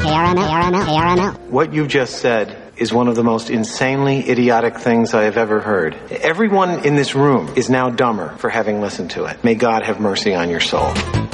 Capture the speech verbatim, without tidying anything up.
A R M L, A R M L, A R M L. What you just said is one of the most insanely idiotic things I have ever heard. Everyone in this room is now dumber for having listened to it. May God have mercy on your soul.